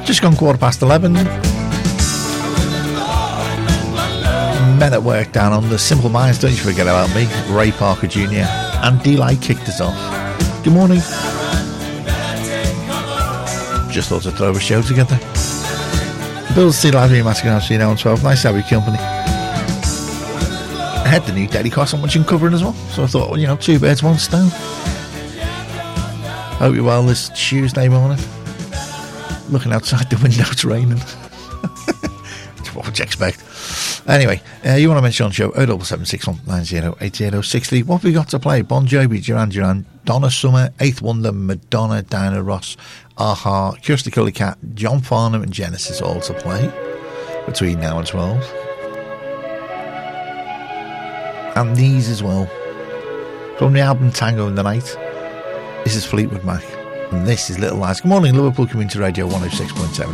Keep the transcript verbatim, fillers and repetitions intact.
Just gone quarter past eleven. Men at Work down on the Simple Minds, don't you forget about me. Ray Parker Junior and D-Light kicked us off. Good morning. Just thought I'd throw a show together. Bill's Steel Live Remastered on C N twelve. Nice to have your company. I had the new Daily Cross I'm watching covering as well, so I thought, well, you know, two birds, one stone. Hope you're well this Tuesday morning. Looking outside the window, it's raining. What would you expect? Anyway, uh, you want to mention on the show oh seven seven six one nine oh eight oh six three. What have we got to play? Bon Jovi, Duran Duran, Donna Summer, Eighth Wonder, Madonna, Diana Ross, Aha, Kirsty Cully Cat, John Farnham and Genesis all to play between now and twelve. And these as well. From the album Tango in the Night, this is Fleetwood Mac. And this is Little Lies. Good morning, Liverpool Community Radio one oh six point seven